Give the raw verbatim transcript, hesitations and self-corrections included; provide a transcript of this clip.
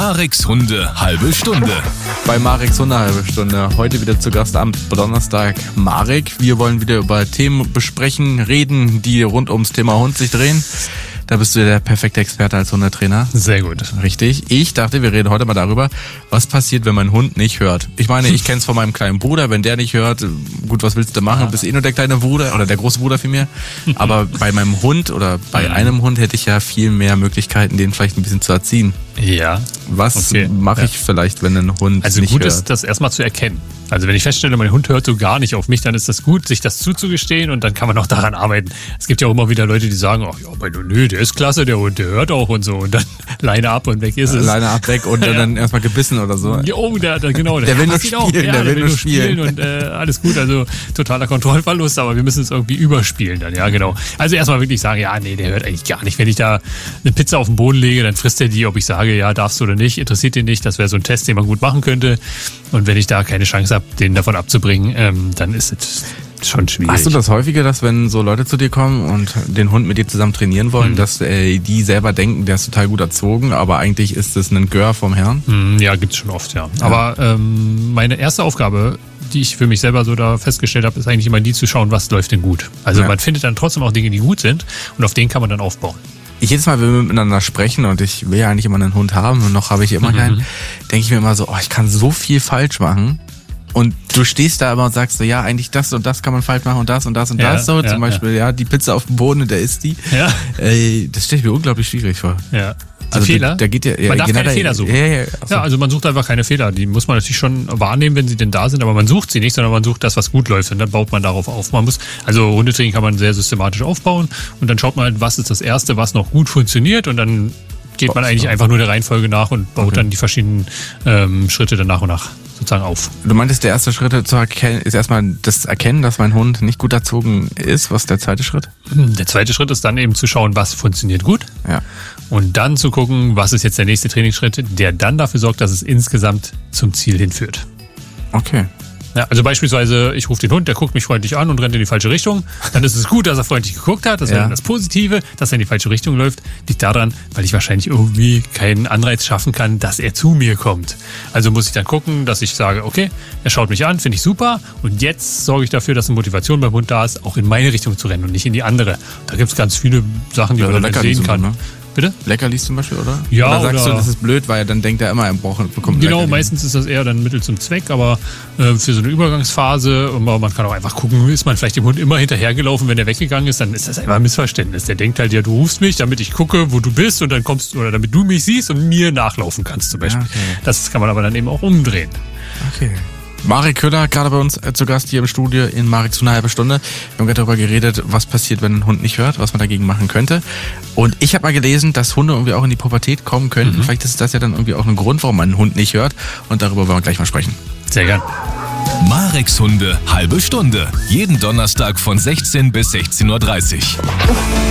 Mareks Hunde halbe Stunde. Bei Mareks Hunde halbe Stunde. Heute wieder zu Gast am Donnerstag Marek. Wir wollen wieder über Themen besprechen, reden, die rund ums Thema Hund sich drehen. Da bist du der perfekte Experte als Hundetrainer. Sehr gut. Richtig. Ich dachte, wir reden heute mal darüber, was passiert, wenn mein Hund nicht hört. Ich meine, ich kenne es von meinem kleinen Bruder. Wenn der nicht hört, gut, was willst du machen? Du bist eh nur der kleine Bruder oder der große Bruder vielmehr. Aber bei meinem Hund oder bei einem Hund hätte ich ja viel mehr Möglichkeiten, den vielleicht ein bisschen zu erziehen. Ja. Was okay. mache ich ja. vielleicht, wenn ein Hund also nicht gut hört? ist, das erstmal zu erkennen. Also wenn ich feststelle, mein Hund hört so gar nicht auf mich, dann ist das gut, sich das zuzugestehen und dann kann man auch daran arbeiten. Es gibt ja auch immer wieder Leute, die sagen, ach ja, aber nö, der ist klasse, der Hund, der hört auch und so. Und dann Leine ab und weg ist es. Leine ab, weg und ja. dann erstmal gebissen oder so. Ja, oh, der, der, genau. Der, der will nur spielen, auch. Ja, der, der will will nur spielen. spielen. Und äh, alles gut, also totaler Kontrollverlust, aber wir müssen es irgendwie überspielen dann, ja genau. Also erstmal wirklich sagen, ja, nee, der hört eigentlich gar nicht. Wenn ich da eine Pizza auf den Boden lege, dann frisst er die, ob ich sage, ja, darfst du oder nicht, interessiert den nicht. Das wäre so ein Test, den man gut machen könnte. Und wenn ich da keine Chance habe, den davon abzubringen, ähm, dann ist es schon schwierig. Hast du das häufiger, dass wenn so Leute zu dir kommen und den Hund mit dir zusammen trainieren wollen, mhm. dass äh, die selber denken, der ist total gut erzogen, aber eigentlich ist es ein Gör vom Herrn? Mhm, ja, gibt's schon oft, ja. ja. Aber ähm, meine erste Aufgabe, die ich für mich selber so da festgestellt habe, ist eigentlich immer die zu schauen, was läuft denn gut. Also ja. man findet dann trotzdem auch Dinge, die gut sind und auf denen kann man dann aufbauen. Ich jedes Mal, wenn wir miteinander sprechen und ich will ja eigentlich immer einen Hund haben und noch habe ich immer mhm. keinen, denke ich mir immer so, oh, ich kann so viel falsch machen. Und du stehst da immer und sagst so, ja, eigentlich das und das kann man falsch machen und das und das und ja, das so. Ja, Zum Beispiel, ja. ja, die Pizza auf dem Boden, der isst die. Ja. Äh, das stelle ich mir unglaublich schwierig vor. Ja. Die also Fehler? Da, da geht ja, ja, man darf genau keine da, Fehler suchen. Ja, ja, so. ja, also man sucht einfach keine Fehler. Die muss man natürlich schon wahrnehmen, wenn sie denn da sind, aber man sucht sie nicht, sondern man sucht das, was gut läuft und dann baut man darauf auf. Man muss, also Hundetraining kann man sehr systematisch aufbauen und dann schaut man halt, was ist das Erste, was noch gut funktioniert und dann geht man eigentlich einfach nur der Reihenfolge nach und baut okay. dann die verschiedenen ähm, Schritte dann nach und nach sozusagen auf. Du meintest, der erste Schritt zu erkennen, ist erstmal das Erkennen, dass mein Hund nicht gut erzogen ist. Was ist der zweite Schritt? Der zweite Schritt ist dann eben zu schauen, was funktioniert gut. Ja. Und dann zu gucken, was ist jetzt der nächste Trainingsschritt, der dann dafür sorgt, dass es insgesamt zum Ziel hinführt. Okay. Ja, also beispielsweise, ich rufe den Hund, der guckt mich freundlich an und rennt in die falsche Richtung. Dann ist es gut, dass er freundlich geguckt hat. Das wäre ja. dann das Positive, dass er in die falsche Richtung läuft. Liegt daran, weil ich wahrscheinlich irgendwie keinen Anreiz schaffen kann, dass er zu mir kommt. Also muss ich dann gucken, dass ich sage, okay, er schaut mich an, finde ich super. Und jetzt sorge ich dafür, dass eine Motivation beim Hund da ist, auch in meine Richtung zu rennen und nicht in die andere. Da gibt es ganz viele Sachen, die ja, man dann sehen kann. Ne? Bitte? Leckerlis zum Beispiel, oder? Ja, oder sagst oder du, das ist blöd, weil dann denkt er immer, er braucht, bekommt Genau, Leckerli. Meistens ist das eher dann Mittel zum Zweck, aber äh, für so eine Übergangsphase, aber man kann auch einfach gucken, ist man vielleicht dem Hund immer hinterhergelaufen, wenn der weggegangen ist, dann ist das einfach ein Missverständnis. Der denkt halt, ja, du rufst mich, damit ich gucke, wo du bist und dann kommst, oder damit du mich siehst und mir nachlaufen kannst zum Beispiel. Ja, okay. Das kann man aber dann eben auch umdrehen. Okay. Marek Köhler, gerade bei uns zu Gast hier im Studio in Mareks Hunde halbe Stunde. Wir haben gerade darüber geredet, was passiert, wenn ein Hund nicht hört, was man dagegen machen könnte. Und ich habe mal gelesen, dass Hunde irgendwie auch in die Pubertät kommen könnten. Mhm. Vielleicht ist das ja dann irgendwie auch ein Grund, warum man einen Hund nicht hört. Und darüber wollen wir gleich mal sprechen. Sehr gern. Mareks Hunde halbe Stunde. Jeden Donnerstag von sechzehn bis sechzehn Uhr dreißig.